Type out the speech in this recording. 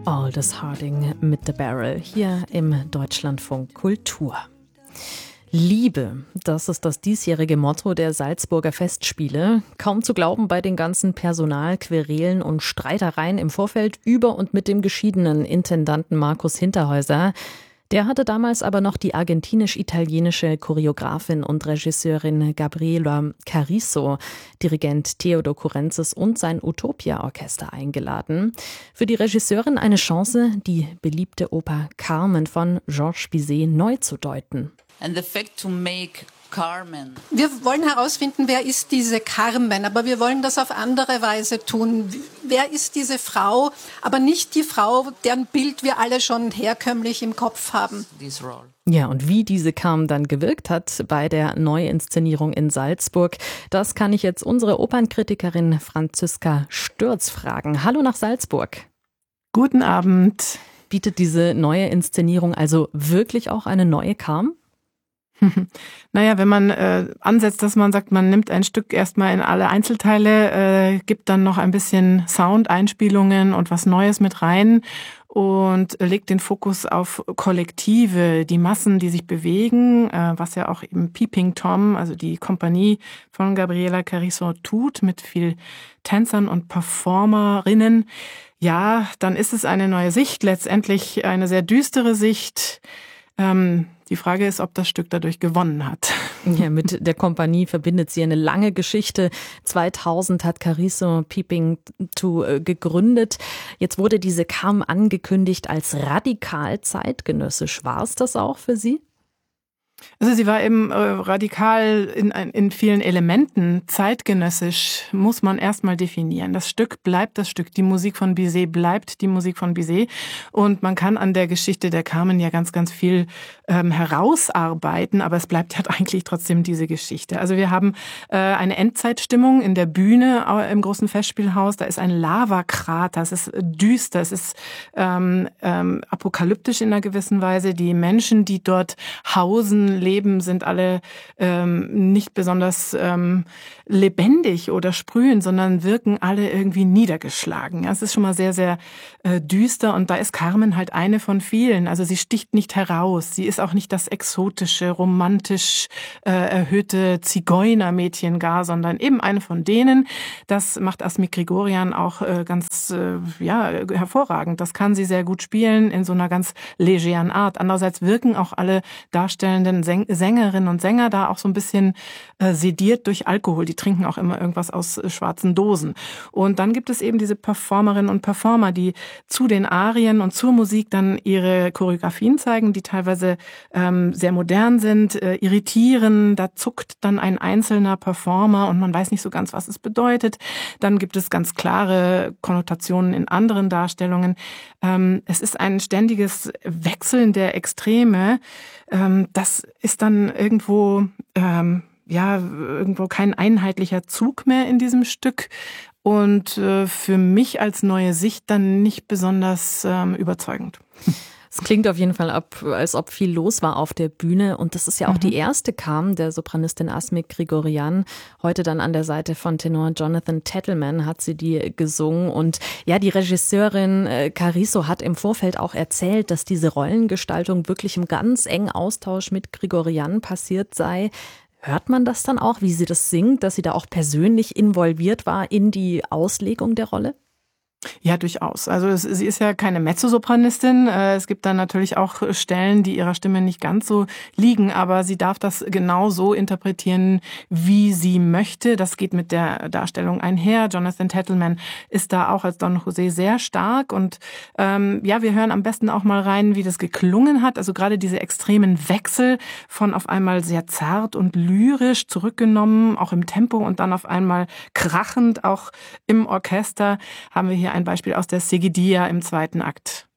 Aldous Harding mit The Barrel hier im Deutschlandfunk Kultur. Liebe, das ist das diesjährige Motto der Salzburger Festspiele. Kaum zu glauben bei den ganzen Personalquerelen und Streitereien im Vorfeld über und mit dem geschiedenen Intendanten Markus Hinterhäuser. Der hatte damals aber noch die argentinisch-italienische Choreografin und Regisseurin Gabriela Carrizo, Dirigent Theodor Kurenzis und sein Utopia-Orchester eingeladen. Für die Regisseurin eine Chance, die beliebte Oper Carmen von Georges Bizet neu zu deuten. And the fact to make Carmen. Wir wollen herausfinden, wer ist diese Carmen, aber wir wollen das auf andere Weise tun. Wer ist diese Frau, aber nicht die Frau, deren Bild wir alle schon herkömmlich im Kopf haben. Ja, und wie diese Carmen dann gewirkt hat bei der Neuinszenierung in Salzburg, das kann ich jetzt unsere Opernkritikerin Franziska Stürz fragen. Hallo nach Salzburg. Guten Abend. Bietet diese neue Inszenierung also wirklich auch eine neue Carmen? Naja, wenn man ansetzt, dass man sagt, man nimmt ein Stück erstmal in alle Einzelteile, gibt dann noch ein bisschen Sound-Einspielungen und was Neues mit rein und legt den Fokus auf Kollektive, die Massen, die sich bewegen, was ja auch eben Peeping Tom, also die Kompanie von Gabriela Carrizo tut, mit viel Tänzern und Performerinnen. Ja, dann ist es eine neue Sicht, letztendlich eine sehr düstere Sicht. Die Frage ist, ob das Stück dadurch gewonnen hat. Ja, mit der Kompanie verbindet sie eine lange Geschichte. 2000 hat Carrizo Peeping to gegründet. Jetzt wurde diese Carmen angekündigt als radikal zeitgenössisch. War es das auch für Sie? Also sie war eben radikal in vielen Elementen. Zeitgenössisch muss man erstmal definieren. Das Stück bleibt das Stück. Die Musik von Bizet bleibt die Musik von Bizet. Und man kann an der Geschichte der Carmen ja ganz, ganz viel herausarbeiten, aber es bleibt halt eigentlich trotzdem diese Geschichte. Also wir haben eine Endzeitstimmung in der Bühne im großen Festspielhaus. Da ist ein Lavakrater, es ist düster, es ist apokalyptisch in einer gewissen Weise. Die Menschen, die dort hausen, leben, sind alle nicht besonders lebendig oder sprühen, sondern wirken alle irgendwie niedergeschlagen. Ja, es ist schon mal sehr, sehr düster und da ist Carmen halt eine von vielen. Also sie sticht nicht heraus. Sie ist auch nicht das exotische, romantisch erhöhte Zigeunermädchen gar, sondern eben eine von denen. Das macht Asmik Grigorian auch ganz hervorragend. Das kann sie sehr gut spielen in so einer ganz legeren Art. Andererseits wirken auch alle darstellenden Sängerinnen und Sänger da auch so ein bisschen sediert durch Alkohol. Die trinken auch immer irgendwas aus schwarzen Dosen. Und dann gibt es eben diese Performerinnen und Performer, die zu den Arien und zur Musik dann ihre Choreografien zeigen, die teilweise sehr modern sind, irritieren. Da zuckt dann ein einzelner Performer und man weiß nicht so ganz, was es bedeutet. Dann gibt es ganz klare Konnotationen in anderen Darstellungen. Es ist ein ständiges Wechseln der Extreme. Das ist dann irgendwo kein einheitlicher Zug mehr in diesem Stück und für mich als neue Sicht dann nicht besonders überzeugend. Es klingt auf jeden Fall als ob viel los war auf der Bühne und das ist ja auch die erste Carmen der Sopranistin Asmik Grigorian. Heute dann an der Seite von Tenor Jonathan Tettleman hat sie die gesungen und ja, die Regisseurin Carrizo hat im Vorfeld auch erzählt, dass diese Rollengestaltung wirklich im ganz engen Austausch mit Grigorian passiert sei. Hört man das dann auch, wie sie das singt, dass sie da auch persönlich involviert war in die Auslegung der Rolle? Ja, durchaus. Also sie ist ja keine Mezzosopranistin. Es gibt dann natürlich auch Stellen, die ihrer Stimme nicht ganz so liegen, aber sie darf das genau so interpretieren, wie sie möchte. Das geht mit der Darstellung einher. Jonathan Tettleman ist da auch als Don José sehr stark und wir hören am besten auch mal rein, wie das geklungen hat. Also gerade diese extremen Wechsel von auf einmal sehr zart und lyrisch zurückgenommen, auch im Tempo und dann auf einmal krachend, auch im Orchester, haben wir hier ein Beispiel aus der Seguidilla im zweiten Akt.